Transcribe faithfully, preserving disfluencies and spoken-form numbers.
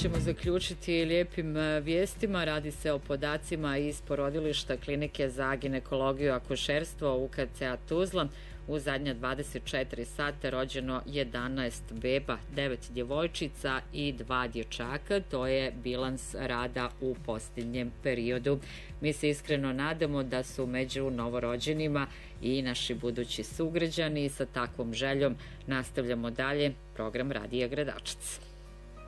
ćemo zaključiti lijepim vijestima. Radi se o podacima iz porodilišta Klinike za ginekologiju i akušerstvo U K C-a Tuzla. U zadnja dvadeset četiri sata rođeno jedanaest beba, devet djevojčica i dva dječaka. To je bilans rada u posljednjem periodu. Mi se iskreno nadamo da su među novorođenima i naši budući sugrađani i sa takvom željom nastavljamo dalje program Radija Gradačac.